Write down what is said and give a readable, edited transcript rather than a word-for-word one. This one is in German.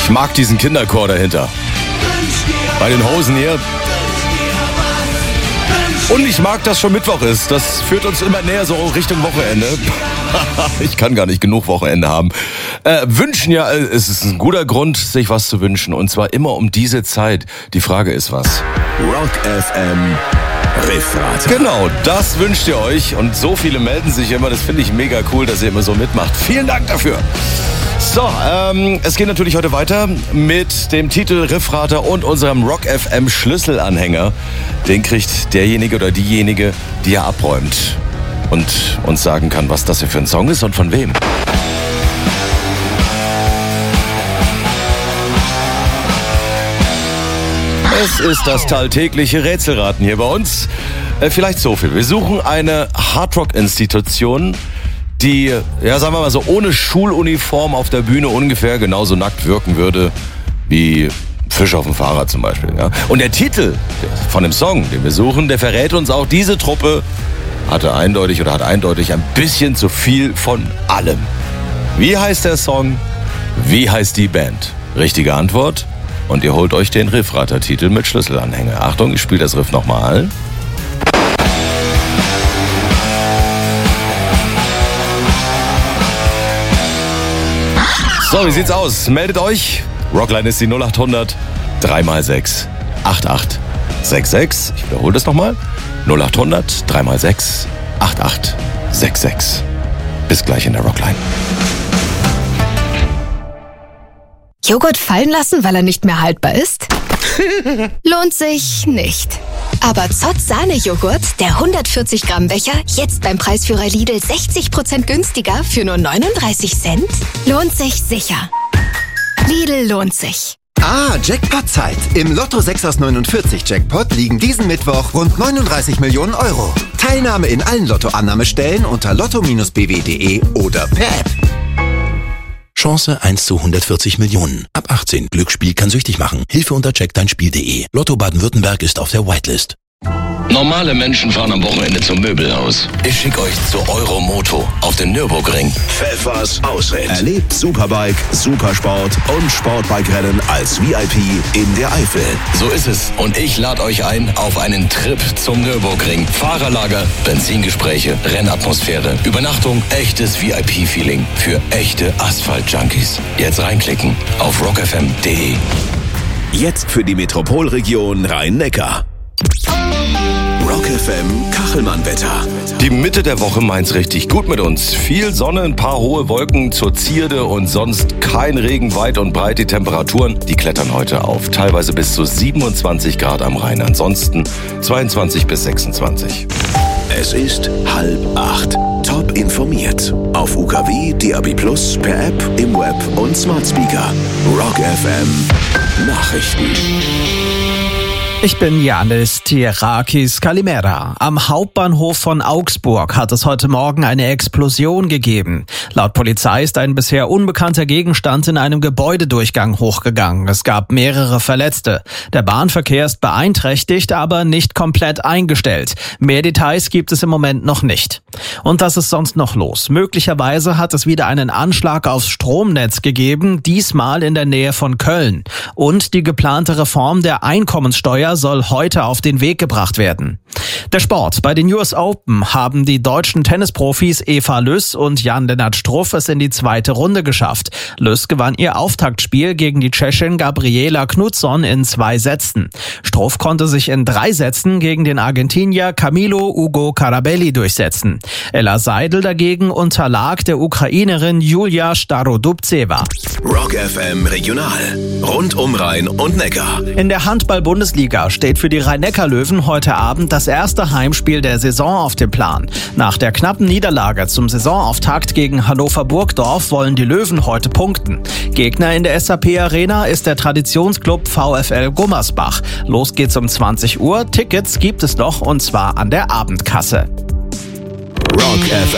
Ich mag diesen Kinderchor dahinter. Bei den Hosen hier. Und ich mag, dass schon Mittwoch ist. Das führt uns immer näher so Richtung Wochenende. Ich kann gar nicht genug Wochenende haben. Wünschen ja, es ist ein guter Grund, sich was zu wünschen. Und zwar immer um diese Zeit. Die Frage ist was? Rock FM Riffrater. Genau, das wünscht ihr euch. Und so viele melden sich immer. Das finde ich mega cool, dass ihr immer so mitmacht. Vielen Dank dafür. So, es geht natürlich heute weiter mit dem Titel Riffrater und unserem Rock FM Schlüsselanhänger. Den kriegt derjenige oder diejenige, die er abräumt und uns sagen kann, was das hier für ein Song ist und von wem. Es ist das tagtägliche Rätselraten hier bei uns. Vielleicht so viel. Wir suchen eine Hardrock-Institution, die, ja, sagen wir mal so, ohne Schuluniform auf der Bühne ungefähr genauso nackt wirken würde wie Fisch auf dem Fahrrad zum Beispiel. Ja? Und der Titel von dem Song, den wir suchen, der verrät uns auch, diese Truppe hat eindeutig ein bisschen zu viel von allem. Wie heißt der Song? Wie heißt die Band? Richtige Antwort. Und ihr holt euch den Riffrater-Titel mit Schlüsselanhänger. Achtung, ich spiele das Riff nochmal. So, wie sieht's aus? Meldet euch. Rockline ist die 0800 3x6 8866. Ich wiederhole das nochmal. 0800 3x6 8866. Bis gleich in der Rockline. Joghurt fallen lassen, weil er nicht mehr haltbar ist? Lohnt sich nicht. Aber Zott Sahne-Joghurt, der 140 Gramm Becher, jetzt beim Preisführer Lidl 60% günstiger für nur 39 Cent? Lohnt sich sicher. Lidl lohnt sich. Jackpot-Zeit. Im Lotto 6 aus 49 Jackpot liegen diesen Mittwoch rund 39 Millionen Euro. Teilnahme in allen Lotto-Annahmestellen unter lotto-bw.de oder per App. Chance 1 zu 140 Millionen. Ab 18. Glücksspiel kann süchtig machen. Hilfe unter checkdeinspiel.de. Lotto Baden-Württemberg ist auf der Whitelist. Normale Menschen fahren am Wochenende zum Möbelhaus. Ich schicke euch zu Euromoto auf den Nürburgring. Pfeffers Ausritt. Erlebt Superbike, Supersport und Sportbike-Rennen als VIP in der Eifel. So ist es. Und ich lade euch ein auf einen Trip zum Nürburgring. Fahrerlager, Benzingespräche, Rennatmosphäre, Übernachtung, echtes VIP-Feeling für echte Asphalt-Junkies. Jetzt reinklicken auf rockfm.de. Jetzt für die Metropolregion Rhein-Neckar. Rock FM Kachelmann-Wetter. Die Mitte der Woche meint's richtig gut mit uns. Viel Sonne, ein paar hohe Wolken zur Zierde und sonst kein Regen, weit und breit. Die Temperaturen, die klettern heute auf. Teilweise bis zu 27 Grad am Rhein. Ansonsten 22 bis 26. Es ist 7:30. Top informiert. Auf UKW, DAB+, per App, im Web und Smart Speaker. Rock FM Nachrichten. Ich bin Janis Tirakis Kalimera. Am Hauptbahnhof von Augsburg hat es heute Morgen eine Explosion gegeben. Laut Polizei ist ein bisher unbekannter Gegenstand in einem Gebäudedurchgang hochgegangen. Es gab mehrere Verletzte. Der Bahnverkehr ist beeinträchtigt, aber nicht komplett eingestellt. Mehr Details gibt es im Moment noch nicht. Und was ist sonst noch los? Möglicherweise hat es wieder einen Anschlag aufs Stromnetz gegeben, diesmal in der Nähe von Köln. Und die geplante Reform der Einkommenssteuer soll heute auf den Weg gebracht werden. Der Sport. Bei den US Open haben die deutschen Tennisprofis Eva Lüss und Jan-Lennart Struff es in die zweite Runde geschafft. Lüss gewann ihr Auftaktspiel gegen die Tschechin Gabriela Knutsson in 2 Sätzen. Struff konnte sich in 3 Sätzen gegen den Argentinier Camilo Ugo Carabelli durchsetzen. Ella Seidel dagegen unterlag der Ukrainerin Julia Starodubtseva. Rock FM Regional. Rund um Rhein und Neckar. In der Handball-Bundesliga steht für die Rhein-Neckar-Löwen heute Abend das erste Heimspiel der Saison auf dem Plan. Nach der knappen Niederlage zum Saisonauftakt gegen Hannover Burgdorf wollen die Löwen heute punkten. Gegner in der SAP-Arena ist der Traditionsclub VfL Gummersbach. Los geht's um 20 Uhr. Tickets gibt es noch und zwar an der Abendkasse. Rock FM